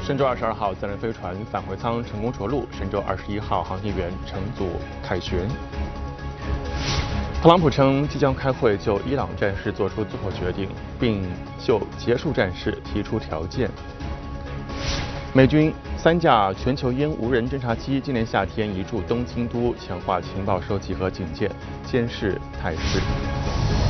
神舟22号载人飞船返回舱成功着陆，神舟21号航天员乘组凯旋。特朗普称即将开会就伊朗战事做出最后决定，并就结束战事提出条件。美军3架全球鹰无人侦察机今年夏天移驻东京都，强化情报收集和警戒，监视态势。